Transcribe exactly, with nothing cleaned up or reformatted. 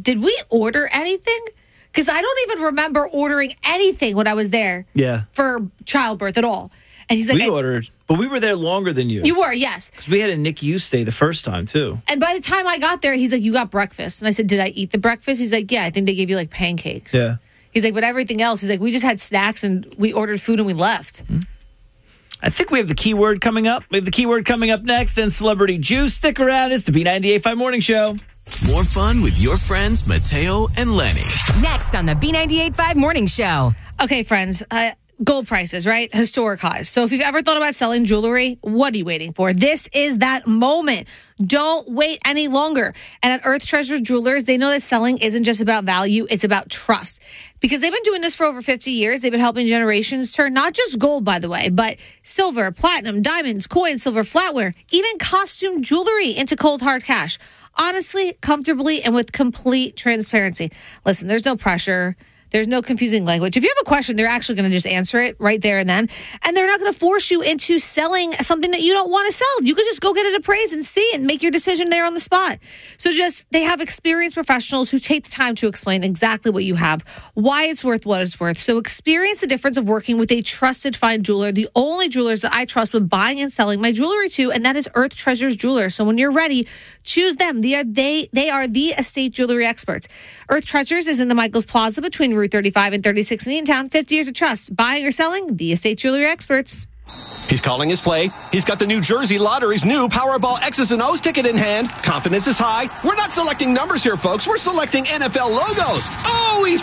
did we order anything? Because I don't even remember ordering anything when I was there Yeah. for childbirth at all. And he's like, We I, ordered, but we were there longer than you. You were, yes. Because we had a N I C U stay the first time, too. And by the time I got there, he's like, you got breakfast. And I said, did I eat the breakfast? He's like, yeah, I think they gave you like pancakes. Yeah. He's like, but everything else, he's like, we just had snacks and we ordered food and we left. Mm-hmm. I think we have the keyword coming up. We have the keyword coming up next, then Celebrity Juice. Stick around. It's the B ninety-eight point five Morning Show. More fun with your friends Mateo and Lenny. Next on the B ninety-eight point five Morning Show. Okay, friends, uh, gold prices, right? Historic highs. So if you've ever thought about selling jewelry, what are you waiting for? This is that moment. Don't wait any longer. And at Earth Treasures Jewelers, they know that selling isn't just about value, it's about trust. Because they've been doing this for over fifty years. They've been helping generations turn not just gold, by the way, but silver, platinum, diamonds, coins, silver flatware, even costume jewelry into cold hard cash. Honestly, comfortably, and with complete transparency. Listen, there's no pressure. There's no confusing language. If you have a question, they're actually going to just answer it right there and then. And they're not going to force you into selling something that you don't want to sell. You could just go get it appraised and see and make your decision there on the spot. So just, they have experienced professionals who take the time to explain exactly what you have, why it's worth what it's worth. So experience the difference of working with a trusted fine jeweler, the only jewelers that I trust with buying and selling my jewelry to, and that is Earth Treasures Jewelers. So when you're ready, choose them. They are, they, they are the estate jewelry experts. Earth Treasures is in the Michaels Plaza between Route thirty-five and thirty-six in Eatontown. fifty years of trust. Buying or selling, the estate jewelry experts. He's calling his play. He's got the New Jersey Lottery's new Powerball X's and O's ticket in hand. Confidence is high. We're not selecting numbers here, folks. We're selecting N F L logos. Oh, he's